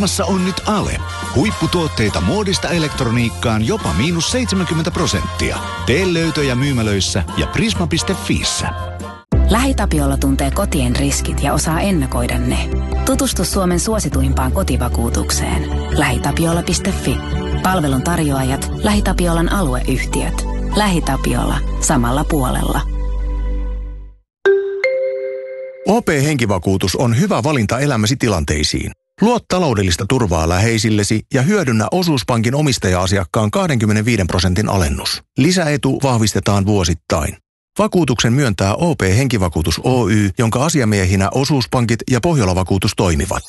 Massa on nyt Ale. Huipputuotteita muodista elektroniikkaan jopa -70%. Tee löytöjä myymälöissä ja prisma.fiissä. LähiTapiola tuntee kotien riskit ja osaa ennakoida ne. Tutustu Suomen suosituimpaan kotivakuutukseen. LähiTapiola.fi. Palvelun tarjoajat, LähiTapiolan alueyhtiöt. LähiTapiola. Samalla puolella. OP-henkivakuutus on hyvä valinta elämäsi tilanteisiin. Luo taloudellista turvaa läheisillesi ja hyödynnä osuuspankin omistaja-asiakkaan 25% alennus. Lisäetu vahvistetaan vuosittain. Vakuutuksen myöntää OP-henkivakuutus Oy, jonka asiamiehinä osuuspankit ja Pohjola-vakuutus toimivat.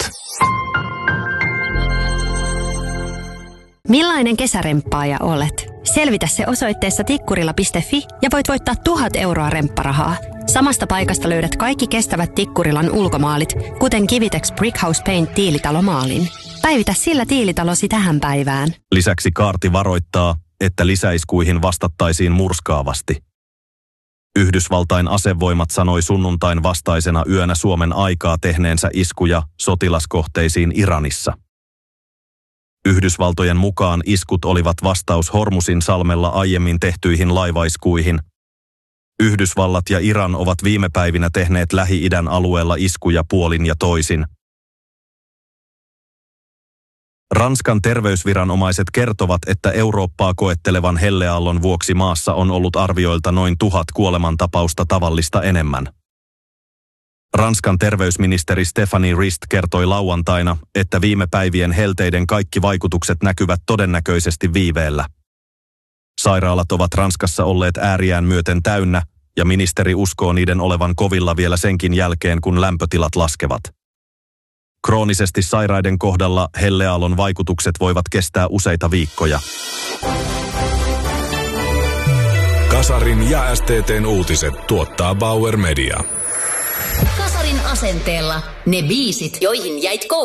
Millainen kesäremppaaja olet? Selvitä se osoitteessa tikkurila.fi ja voit voittaa 1,000 euroa rempparahaa. Samasta paikasta löydät kaikki kestävät Tikkurilan ulkomaalit, kuten Kivitex Brickhouse Paint tiilitalomaalin. Päivitä sillä tiilitalosi tähän päivään. Lisäksi kaarti varoittaa, että lisäiskuihin vastattaisiin murskaavasti. Yhdysvaltain asevoimat sanoi sunnuntain vastaisena yönä Suomen aikaa tehneensä iskuja sotilaskohteisiin Iranissa. Yhdysvaltojen mukaan iskut olivat vastaus Hormusin salmella aiemmin tehtyihin laivaiskuihin. Yhdysvallat ja Iran ovat viime päivinä tehneet Lähi-idän alueella iskuja puolin ja toisin. Ranskan terveysviranomaiset kertovat, että Eurooppaa koettelevan helleaallon vuoksi maassa on ollut arvioilta noin 1000 kuolemantapausta tavallista enemmän. Ranskan terveysministeri Stephanie Rist kertoi lauantaina, että viime päivien helteiden kaikki vaikutukset näkyvät todennäköisesti viiveellä. Sairaalat ovat Ranskassa olleet ääriään myöten täynnä, ja ministeri uskoo niiden olevan kovilla vielä senkin jälkeen, kun lämpötilat laskevat. Kroonisesti sairaiden kohdalla helleaallon vaikutukset voivat kestää useita viikkoja. Kasarin ja STT:n uutiset tuottaa Bauer Media. Kasarin asenteella ne biisit, joihin jäit